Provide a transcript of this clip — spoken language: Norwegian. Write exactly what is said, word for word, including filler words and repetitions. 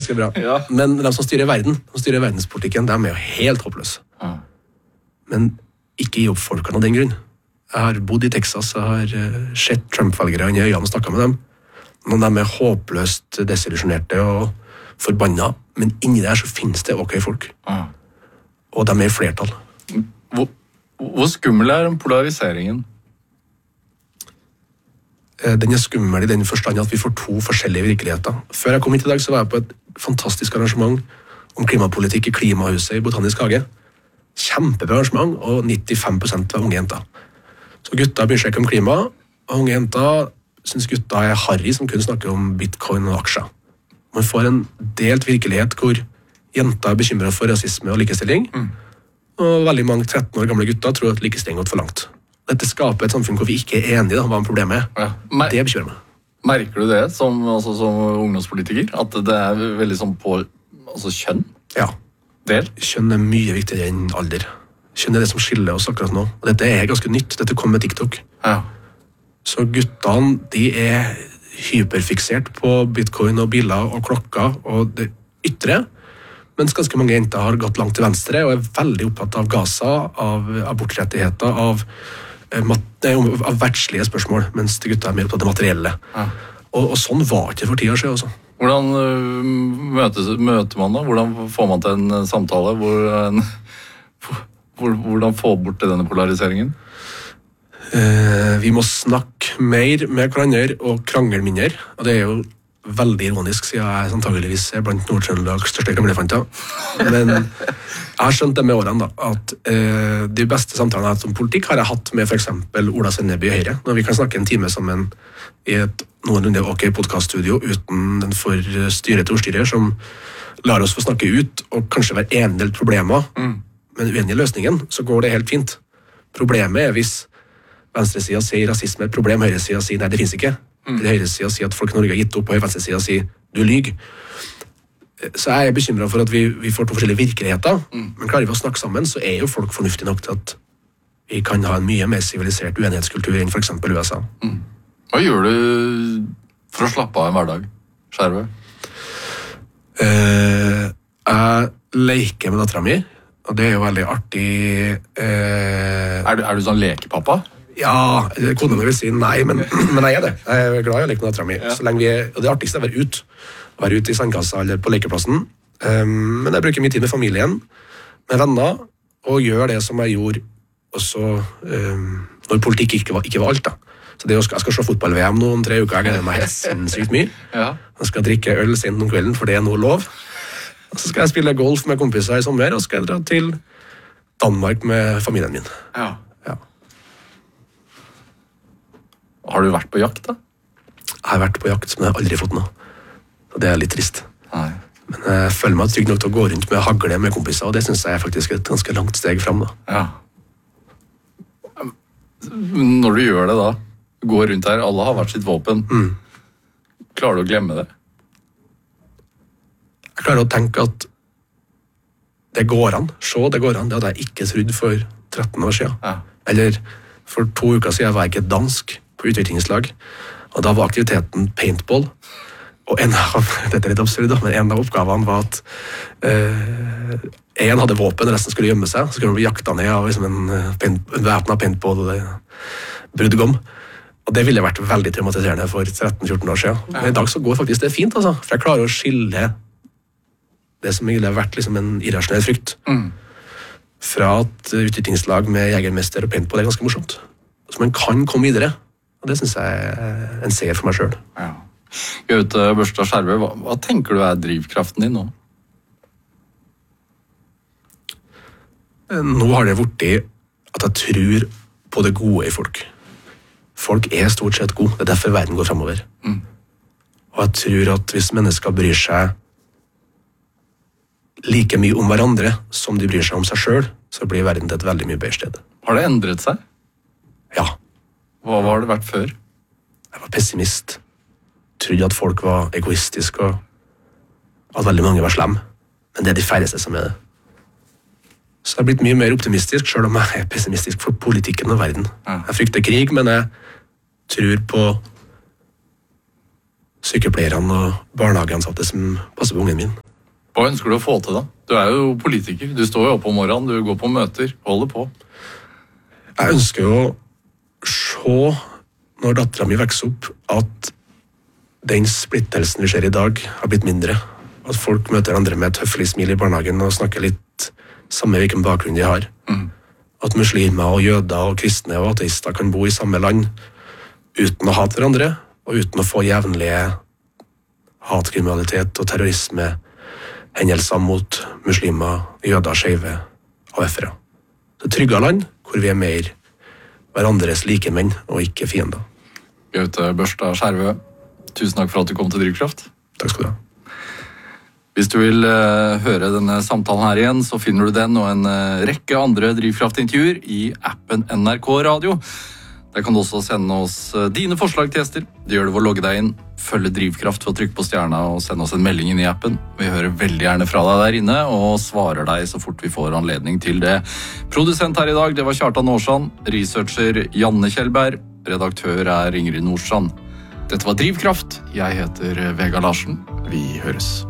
ganske bra. Ja. Men de som styrer verden, de som styrer verdenspolitikken, de er jo helt håpløse. Ja. Men ikke gi opp folkene av den grunn. Jeg har bodd i Texas, jeg har uh, sett Trump-velgere i øynene og snakket med dem. Noen av dem er håpløst desillusjonerte og forbanna, men inni der så finnes det ok folk. Ja. Og de er i flertall. Hvor, hvor skummel er den polariseringen? Den er skummel i den forstand at vi får to forskjellige virkeligheter. Før jeg kom hit i dag, så var jeg på et fantastisk arrangement om klimapolitikk i Klimahuset i Botanisk hage. Kjempebra arrangement, og nittifem prosent var unge jenter. Så gutta bryr seg ikke om klima, og unge jenter synes gutta er harry som kun snakker om bitcoin og aksjer. Man får en delt virkelighet hvor jenter er bekymret for rasisme og likestilling, mm. og veldig mange tretten år gamle gutter tror at likestilling har gått for langt. Dette skaper et samfunn hvor vi ikke er enige om hva problemet er. Ja. Mer- det bekymrer meg. Merker du det som, altså, som ungdomspolitiker? At det er veldig sånn på altså, kjønn? Ja. Del? Kjønn er mye viktigere enn alder. Kjønn er det som skiller oss akkurat nå. Og dette er ganske nytt. Dette kom med TikTok. Ja. Så guttene, de er hyperfiksert på bitcoin og biler og klokker og det ytre, mens ganske mange jenter har gått langt til venstre og er veldig opptatt av Gaza, av abortrettigheter, av av verdslige spørsmål, mens de gutta er mer opptatt av materielle. Ja. Og, og sånn var det ikke for ti år siden også. Hvordan uh, møtes, møter man da? Hvordan får man til en samtale? Hvor, en, hvor, hvordan få bort denne polariseringen? Uh, vi må snakke mer med hverandre og krangle mindre. Og det er jo veldig ironisk, siden jeg antageligvis er blant Nord-Trøndelags største gamlefanter. Men jeg har skjønt det med årene da, at eh, de beste samtalene jeg har hatt om politikk har jeg hatt med for eksempel Ola Senneby i Høyre, når vi kan snakke en time sammen i et noenlunde ok podcaststudio uten den for styret til ordstyrer som lar oss få snakke ut og kanskje være enige del problemer, mm. men uenige i løsningen, så går det helt fint. Problemet er hvis venstresiden sier rasisme er et problem, høyresiden sier nei, det finnes ikke. Mm. Eller høyresiden sier at folk i Norge har gitt opp, og venstresiden sier du lyg. Så jeg er bekymret for at vi, vi får to forskjellige virkeligheter, mm. men klarer vi å snakke sammen, så er jo folk fornuftige nok til at vi kan ha en mye mer sivilisert uenighetskultur enn for eksempel U S A. Mm. Hva gjør du for å slappe av en hverdag, Skjervø? Uh, jeg leker med datteren min, og det er jo veldig artig. Uh, er, du, er du sånn lekepappa? Ja, kona mi vil si nei, men, men jeg er det. Jeg er glad i å leke med datteren min. Ja. Så lenge vi er, og det artigste er å være ute. Være ute i sandkassa eller på lekeplassen. Um, men jeg bruker mye tid med familien, med venner, og gjør det som jeg gjorde også um, når politikk ikke var, ikke var alt. Da. Så det å, jeg skal se fotball-V M nå om tre uker, jeg gleder meg helt sinnssykt mye. Ja. Jeg skal drikke øl sent om kvelden, for det er noe lov. Og så skal jeg spille golf med kompiser i sommer, og så skal jeg dra til Danmark med familien min. Ja. Har du vært på jakt, da? Jeg har vært på jakt, men jeg har aldri fått noe. Og det er litt trist. Nei. Men jeg føler meg trygg nok til å gå rundt med hagle med kompiser, og det synes jeg er faktisk et ganske langt steg frem. Da. Ja. Når du gjør det da, går rundt her, alle har vært sitt våpen. Mm. Klarer du å glemme det? Jeg klarer å tenke at det går an. Se, det går an. Det hadde jeg ikke trodd for tretten år siden. Ja. Eller for to uker siden var jeg ikke dansk på utviklingslag, og da var aktiviteten paintball, og en av, dette er litt absurd, men en av oppgavene var at uh, en hadde våpen, resten skulle gjemme seg, så skulle man bli jakta ned av liksom en, paint, en væpnet paintball-brudgom, og det ville vært veldig traumatiserende for tretten fjorten år siden. Men i dag så går faktisk det fint, altså, for jeg klarer å skille det som egentlig har vært liksom en irrasjonell frykt, mm. fra et utviklingslag med jegermester og paintball er ganske morsomt. Så man kan komme videre. Og det synes jeg er en seger for meg selv. Ja. Gaute Børstad Skjervø, hva, hva tenker du er drivkraften din nå? Nå har det vært at jeg tror på det gode i folk. Folk er stort sett gode. Det er derfor verden går fremover. Mm. Og jeg tror at hvis mennesker bryr seg like mye om hverandre som de bryr seg om seg selv, så blir verden til et veldig mye bedre sted. Har det endret seg? Ja. Hva har det vært før? Jeg var pessimist. Trodde at folk var egoistiske og at veldig mange var slemme. Men det er de færreste som er det. Så jeg har blitt mye mer optimistisk, selv om jeg er pessimistisk for politikken og verden. Ja. Jeg frykter krig, men jeg tror på sykepleierne og barnehageansatte som passer på ungen min. Hva ønsker du å få til da? Du er jo politiker, du står jo opp om morgenen, du går på møter, holder på. Jeg ønsker jo å se, når datteren min vokser opp, at den splittelsen vi ser i dag har blitt mindre. At folk møter andre med et høflig smil i barnehagen og snakker litt samme hvilken bakgrunn de har. Mm. At muslimer og jøder og kristne og ateister kan bo i samme land uten å hate hverandre, og uten å få jevnlige hatkriminalitet og terrorisme, hendelser mot muslimer, jøder, skeive og øffere. Det er trygge land hvor vi er mer hverandres likemenn og ikke fiender. Gaute Børstad Skjervø, tusen takk for at du kom til Drivkraft. Takk skal du ha. Hvis du vil uh, høre denne samtalen her igjen, så finner du den og en uh, rekke andre Drivkraft-intervjuer i appen N R K Radio. Der kan du også sende oss uh, dine forslag til gjester. Det gjør du ved å logge deg inn, følge Drivkraft for å trykke på stjerna og sende oss en melding inn i appen. Vi hører veldig gjerne fra deg der inne og svarer deg så fort vi får anledning til det. Produsent her i dag, det var Kjartan Aarsand. Researcher Janne Kjellberg. Redaktør er Ingrid Nordstrand. Dette var Drivkraft. Jeg heter Vegard Larsen. Vi høres.